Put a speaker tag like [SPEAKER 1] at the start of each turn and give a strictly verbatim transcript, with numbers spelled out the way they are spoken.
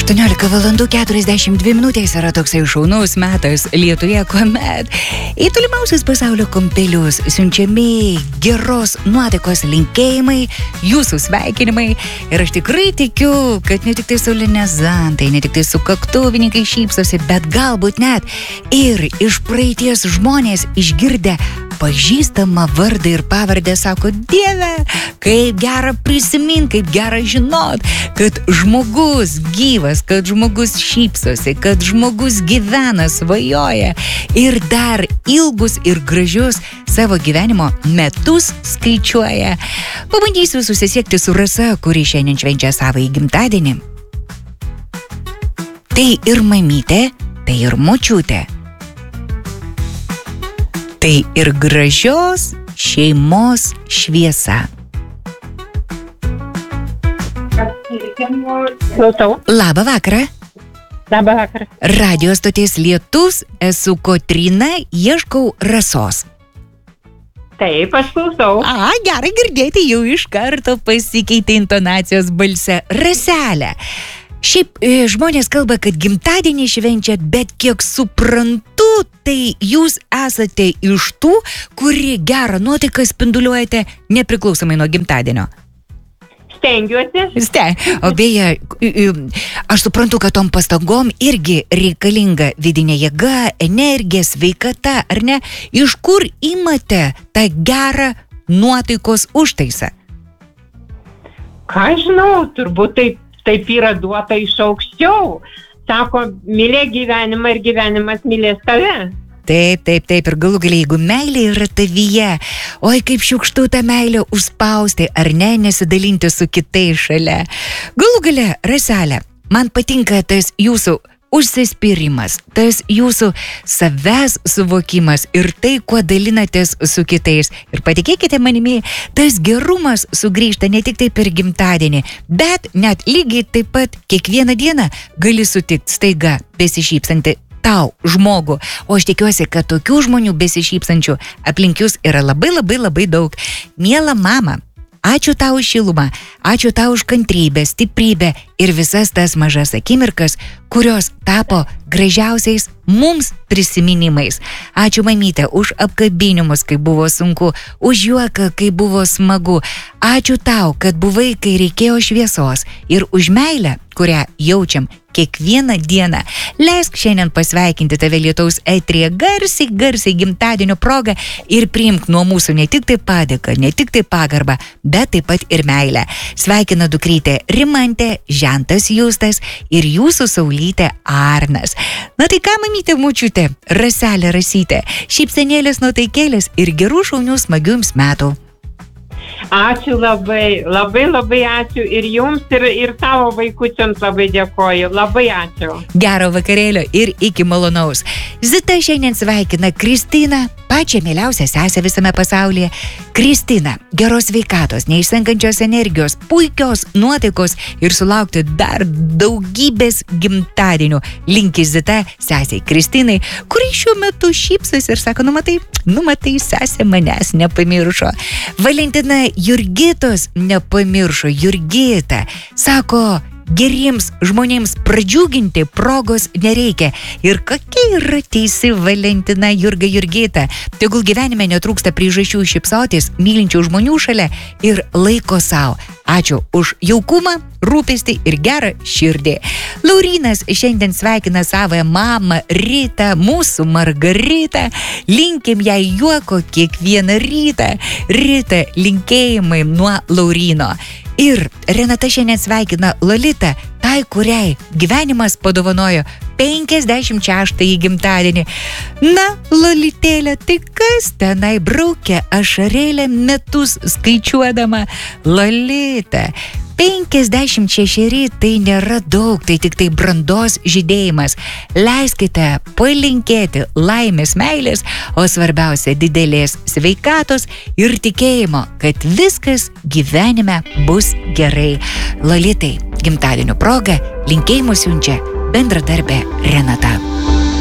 [SPEAKER 1] aštuoniolika valandų keturiasdešimt dvi minutės yra toksai šaunus metas Lietuvoje, kuomet į tolimiausius pasaulio kampelius siunčiami geros nuotaikos linkėjimai, jūsų sveikinimai. Ir aš tikrai tikiu, kad ne tik tai solenizantai, ne tik tai sukaktuvininkai šypsosi, bet galbūt net ir iš praeities žmonės išgirdę pažįstamą vardą ir pavardę sako: Dieve, kaip gera prisimint, kaip gera žinot, kad žmogus gyvas, kad žmogus šypsosi, kad žmogus gyvena, svajoja ir dar ilgus ir gražius savo gyvenimo metus skaičiuoja. Pabandysiu susisiekti su Rasa, kuri šiandien švenčia savo gimtadienį. Tai ir mamytė, tai ir močiutė. Tai ir gražios šeimos šviesa.
[SPEAKER 2] Klausau.
[SPEAKER 1] Labą vakarą.
[SPEAKER 2] Labą vakarą.
[SPEAKER 1] Radio stoties Lietus, esu Kotryna, ieškau Rasos.
[SPEAKER 2] Taip, aš klausau.
[SPEAKER 1] A, gerai girdėti, jau iš karto pasikeitė intonacijos balse. Raselė. Šiaip e, žmonės kalba, kad gimtadienį švenčiat, bet kiek suprantu, tai jūs esate iš tų, kuri gerą nuotaiką spinduliuojate nepriklausomai nuo gimtadienio.
[SPEAKER 2] Stengiuosi.
[SPEAKER 1] Ste. O beje, aš suprantu, kad tom pastangom irgi reikalinga vidinė jėga, energija, sveikata, ar ne? Iš kur imate tą gerą nuotaikos užtaisą?
[SPEAKER 2] Ką žinau, turbūt taip, taip yra duota iš aukščiau. Sako, mylėk gyvenimą ir gyvenimas mylės tave.
[SPEAKER 1] Taip, taip, taip, ir galų galiai, jeigu meilė yra tavyje, oi kaip šiukštu tą meilę užspausti, ar ne, nesidalinti su kitais šalia. Galų galia, Raselė, man patinka tas jūsų užsispyrimas, tas jūsų savęs suvokimas ir tai, kuo dalinatės su kitais. Ir patikėkite manimi, tas gerumas sugrįžta ne tik tai per gimtadienį, bet net lygiai taip pat kiekvieną dieną gali sutikti staiga besišypsantį tau žmogų. O aš tikiuosi, kad tokių žmonių besišypsančių aplink jūs yra labai labai labai daug. Miela mama, ačiū tau už šilumą, ačiū tau už kantrybę, stiprybę ir visas tas mažas akimirkas, kurios tapo gražiausiais mums prisiminimais. Ačiū mamytė už apkabinimus, kai buvo sunku, už juoką, kai buvo smagu. Ačiū tau, kad buvai, kai reikėjo šviesos, ir už meilę, kurią jaučiam kiekvieną dieną. Leisk šiandien pasveikinti tave Lietaus eteryje garsiai, garsiai gimtadienio proga ir priimk nuo mūsų ne tik tai padėką, ne tik tai pagarbą, bet taip pat ir meilę. Sveikina dukrytė Rimantė, žentas Justas ir jūsų saulytė Arnas. Na tai ką, mamytė, močiutė, Raselė, Rasytė, šypsenėlės, nuotaikėlės ir gerų šaunių smagių jums metų.
[SPEAKER 2] Ačiū labai, labai labai ačiū ir jums, ir, ir tavo vaikučiams labai dėkoju, labai ačiū.
[SPEAKER 1] Gero vakarėlio ir iki malonaus. Zita šiandien sveikina Kristiną, pačią mieliausią sesę visame pasaulyje. Kristina, geros sveikatos, neišsenkančios energijos, puikios nuotaikos ir sulaukti dar daugybės gimtadienių. Linki Zita sesiai Kristinai, kuri šiuo metu šypsosi ir sako: numatai, numatai, sesė manęs nepamiršo. Valentina Jurgitos nepamiršo. Jurgita sako: geriems žmonėms pradžiuginti progos nereikia. Ir kokia yra teisi Valentina Jurga Jurgita. Tegul gyvenime netrūksta priežasčių šypsotis, mylinčių žmonių šalia ir laiko savo. Ačiū už jaukumą, rūpestį ir gerą širdį. Laurynas šiandien sveikina savo mamą Ritą, mūsų Margaritą. Linkim jai juoko kiekvieną rytą. Rita, linkėjimai nuo Lauryno. Ir Renata šiandien sveikina Lolitą, tai kuriai gyvenimas padovanojo penkiasdešimt šeštąjį gimtadienį. Na, Lolitėlė, tai kas tenai braukia ašarėlę metus skaičiuodama? Lolita, penkiasdešimt šešeri tai nėra daug, tai tik tai brandos žydėjimas. Leiskite palinkėti laimės, meilės, o svarbiausia didelės sveikatos ir tikėjimo, kad viskas gyvenime bus gerai. Lolitai, gimtadienio proga linkėjimus siunčia bendradarbė Renata.